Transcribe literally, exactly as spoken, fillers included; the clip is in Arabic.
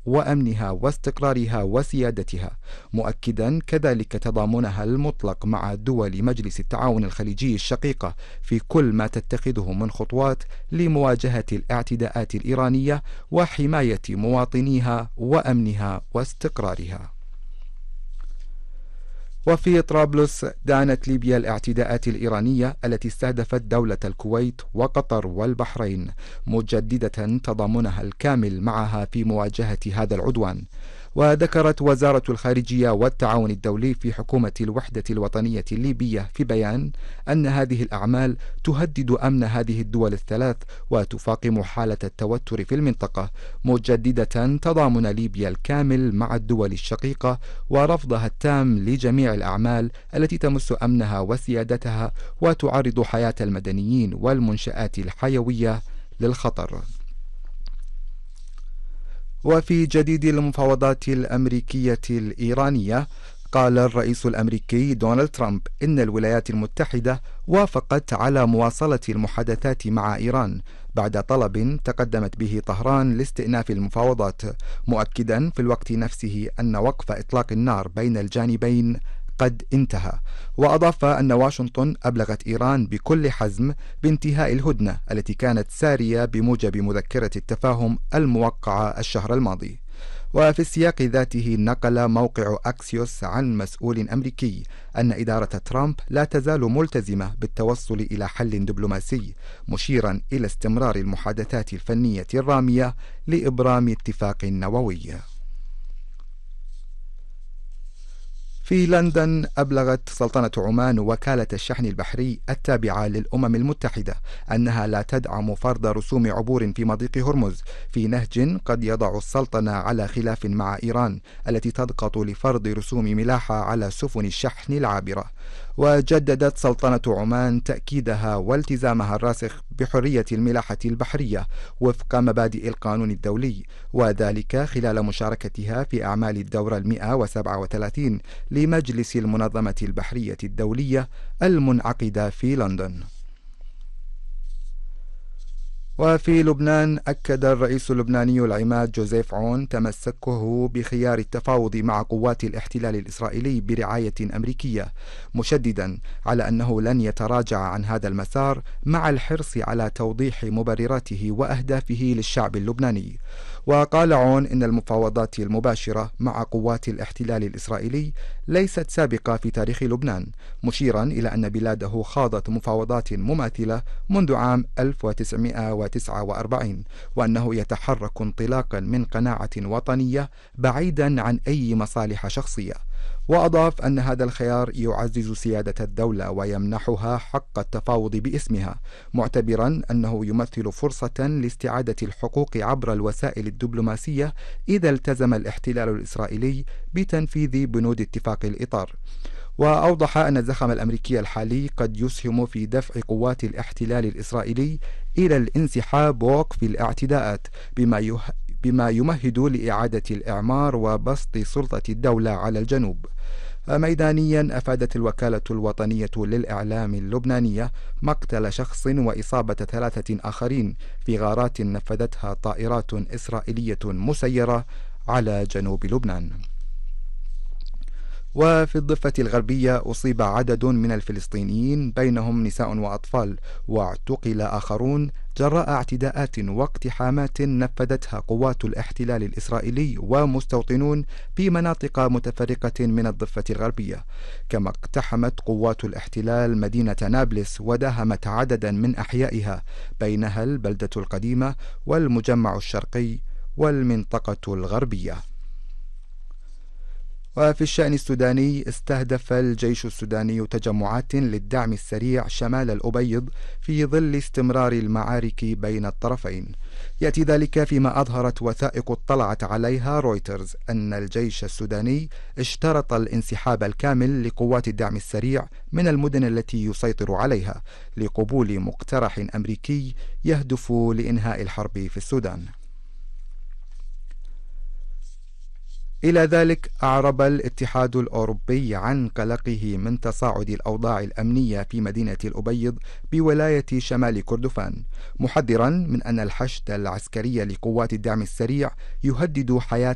وأمنها واستقرارها وسيادتها، مؤكدا كذلك تضامنها المطلق مع دول مجلس التعاون الخليجي الشقيقة في كل ما تتخذه من خطوات لمواجهة الاعتداءات الإيرانية وحماية مواطنيها وأمنها واستقرارها. وفي طرابلس دانت ليبيا الاعتداءات الإيرانية التي استهدفت دولة الكويت وقطر والبحرين، مجددة تضامنها الكامل معها في مواجهة هذا العدوان. وذكرت وزارة الخارجية والتعاون الدولي في حكومة الوحدة الوطنية الليبية في بيان أن هذه الأعمال تهدد أمن هذه الدول الثلاث وتفاقم حالة التوتر في المنطقة، مجددة تضامن ليبيا الكامل مع الدول الشقيقة ورفضها التام لجميع الأعمال التي تمس أمنها وسيادتها وتعرض حياة المدنيين والمنشآت الحيوية للخطر. وفي جديد المفاوضات الأمريكية الإيرانية، قال الرئيس الأمريكي دونالد ترامب إن الولايات المتحدة وافقت على مواصلة المحادثات مع إيران بعد طلب تقدمت به طهران لاستئناف المفاوضات، مؤكدا في الوقت نفسه أن وقف إطلاق النار بين الجانبين قد انتهى. وأضاف أن واشنطن أبلغت إيران بكل حزم بانتهاء الهدنة التي كانت سارية بموجب مذكرة التفاهم الموقعة الشهر الماضي. وفي السياق ذاته نقل موقع أكسيوس عن مسؤول أمريكي أن إدارة ترامب لا تزال ملتزمة بالتوصل إلى حل دبلوماسي، مشيرا إلى استمرار المحادثات الفنية الرامية لإبرام اتفاق نووي. في لندن أبلغت سلطنة عمان وكالة الشحن البحري التابعة للأمم المتحدة أنها لا تدعم فرض رسوم عبور في مضيق هرمز في نهج قد يضع السلطنة على خلاف مع إيران التي تضغط لفرض رسوم ملاحة على سفن الشحن العابرة. وجددت سلطنة عمان تأكيدها والتزامها الراسخ بحرية الملاحة البحرية وفق مبادئ القانون الدولي، وذلك خلال مشاركتها في أعمال الدورة المئة وسبعة وثلاثين لمجلس المنظمة البحرية الدولية المنعقدة في لندن. وفي لبنان أكد الرئيس اللبناني العماد جوزيف عون تمسكه بخيار التفاوض مع قوات الاحتلال الإسرائيلي برعاية أمريكية، مشددا على أنه لن يتراجع عن هذا المسار مع الحرص على توضيح مبرراته وأهدافه للشعب اللبناني. وقال عون إن المفاوضات المباشرة مع قوات الاحتلال الإسرائيلي ليست سابقة في تاريخ لبنان، مشيرا إلى أن بلاده خاضت مفاوضات مماثلة منذ عام ألف وتسعمئة وتسعة وأربعين، وأنه يتحرك انطلاقا من قناعة وطنية بعيدا عن أي مصالح شخصية. وأضاف أن هذا الخيار يعزز سيادة الدولة ويمنحها حق التفاوض باسمها، معتبرا أنه يمثل فرصة لاستعادة الحقوق عبر الوسائل الدبلوماسية إذا التزم الاحتلال الإسرائيلي بتنفيذ بنود اتفاق الإطار. وأوضح أن الزخم الأمريكي الحالي قد يسهم في دفع قوات الاحتلال الإسرائيلي إلى الانسحاب ووقف الاعتداءات، بما يه... بما يمهد لإعادة الإعمار وبسط سلطة الدولة على الجنوب. ميدانيا أفادت الوكالة الوطنية للإعلام اللبنانية مقتل شخص وإصابة ثلاثة آخرين في غارات نفذتها طائرات إسرائيلية مسيرة على جنوب لبنان. وفي الضفة الغربية أصيب عدد من الفلسطينيين بينهم نساء وأطفال، واعتقل آخرون جراء اعتداءات واقتحامات نفذتها قوات الاحتلال الإسرائيلي ومستوطنون في مناطق متفرقة من الضفة الغربية. كما اقتحمت قوات الاحتلال مدينة نابلس وداهمت عددا من أحيائها، بينها البلدة القديمة والمجمع الشرقي والمنطقة الغربية. وفي الشأن السوداني استهدف الجيش السوداني تجمعات للدعم السريع شمال الأبيض في ظل استمرار المعارك بين الطرفين. يأتي ذلك فيما أظهرت وثائق اطلعت عليها رويترز أن الجيش السوداني اشترط الانسحاب الكامل لقوات الدعم السريع من المدن التي يسيطر عليها لقبول مقترح أمريكي يهدف لإنهاء الحرب في السودان. إلى ذلك أعرب الاتحاد الأوروبي عن قلقه من تصاعد الأوضاع الأمنية في مدينة الأبيض بولاية شمال كردفان، محذرا من أن الحشد العسكري لقوات الدعم السريع يهدد حياة